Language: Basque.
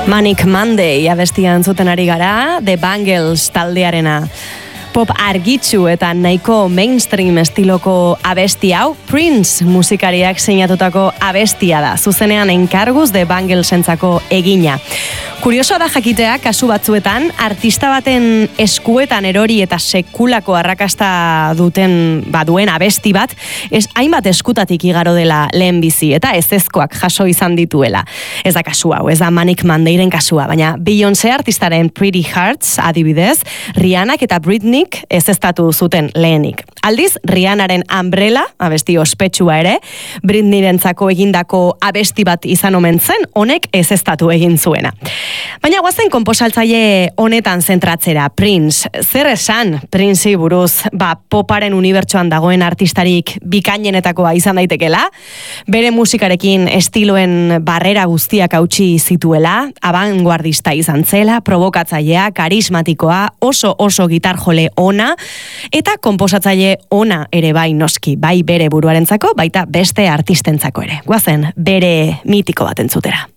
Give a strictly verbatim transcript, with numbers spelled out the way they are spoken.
Manic Monday abestia entzuten ari gara, The Bangles taldearena. Pop argitsu eta nahiko mainstream estiloko abesti hau, Prince musikariak seinatutako abestia da, zuzenean enkarguz The Banglesentzako egina. Kuriosoa da jakitea, kasu batzuetan, artista baten eskuetan erori eta sekulako arrakasta duten baduen abesti bat, ez hainbat eskutatik igaro dela lehen bizi, eta ezezkoak jaso izan dituela. Ez da kasu hau, ez da Manic Mondayren kasua, baina Beyoncé artistaren Pretty Hearts, adibidez, Rihannak eta Britney ezeztatu zuten lehenik. Aldiz, Rihannaren Umbrella, abesti ospetsua ere, Britneyrentzako egindako abesti bat izan omen zen, honek ezeztatu egin zuena. Baina guazen konposaltzaile honetan zentratzera, Prince. Zer esan Princei buruz, ba, poparen unibertsoan dagoen artistarik bikainenetakoa izan daitekela, bere musikarekin estiloen barrera guztiak hautsi zituela, abanguardista izan zela, provokatzailea, karismatikoa, oso oso gitarjole ona, eta konposatzaile ona ere bai noski, bai bere buruarentzako, baita beste artistentzako ere. Guazen, bere mitiko bat entzutera.